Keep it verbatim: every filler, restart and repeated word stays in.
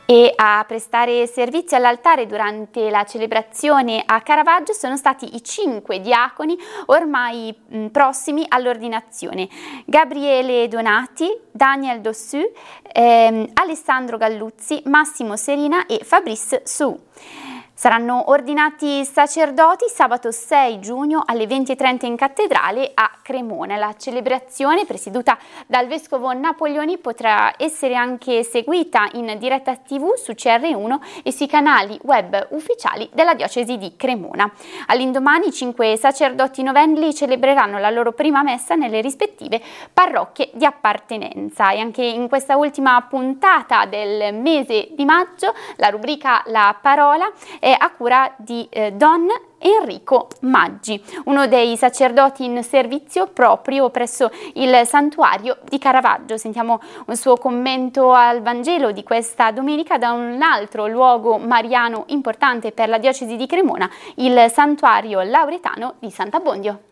E a prestare servizio all'altare durante la celebrazione a Caravaggio sono stati i cinque diaconi ormai mh, prossimi all'ordinazione: Gabriele Donati, Daniel Dossu, ehm, Alessandro Galluzzi, Massimo Serina e Fabrice Sou. Saranno ordinati sacerdoti sabato sei giugno alle venti e trenta in cattedrale a Cremona. La celebrazione, presieduta dal vescovo Napoleoni, potrà essere anche seguita in diretta tivù su C R uno e sui canali web ufficiali della diocesi di Cremona. All'indomani i cinque sacerdoti novelli celebreranno la loro prima messa nelle rispettive parrocchie di appartenenza. E anche in questa ultima puntata del mese di maggio la rubrica La Parola è a cura di eh, Don Enrico Maggi, uno dei sacerdoti in servizio proprio presso il santuario di Caravaggio. Sentiamo un suo commento al Vangelo di questa domenica da un altro luogo mariano importante per la diocesi di Cremona, il santuario lauretano di Sant'Abbondio.